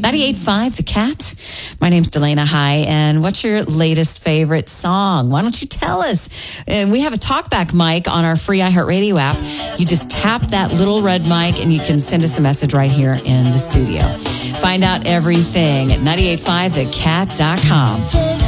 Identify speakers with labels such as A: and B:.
A: 98.5 The Cat. My name's Delana High, and what's your latest favorite song? Why don't you tell us? And we have a talkback mic on our free iHeartRadio app. You just tap that little red mic, and you can send us a message right here in the studio. Find out everything at 985thecat.com.